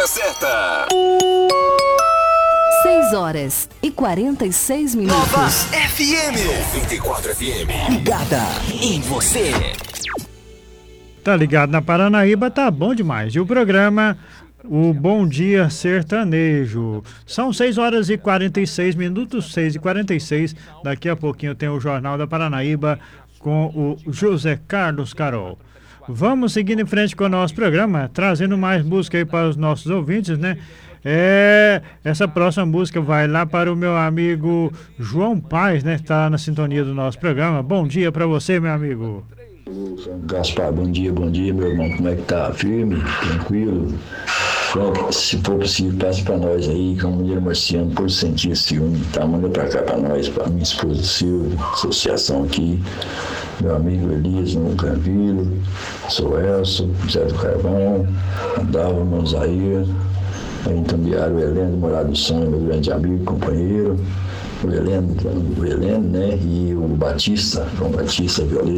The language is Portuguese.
certa. 6h46. Nova FM 94 FM. Ligada em você. Tá ligado na Paranaíba, tá bom demais. E o programa, o Bom Dia Sertanejo. São 6h46, 6h46. Daqui a pouquinho tem o Jornal da Paranaíba com o José Carlos Carol. Vamos seguindo em frente com o nosso programa, trazendo mais música aí para os nossos ouvintes, né? Essa próxima música vai lá para o meu amigo João Paes, né? Tá na sintonia do nosso programa. Bom dia para você, meu amigo. Gaspar, bom dia, meu irmão. Como é que tá? Firme? Tranquilo? Se for possível, passe pra nós aí, que é um Mineiro Marciano, por sentir ciúme, tá? Manda pra cá pra nós, pra minha esposa Silvia, associação aqui, meu amigo Elias no Canvilo, sou Elson, Zé do Carvão, Andava Monzair, aí em Tambiara, o Heleno, Morado do Sonho, meu grande amigo, companheiro, o Heleno, né? E o Batista, João Batista, violeta.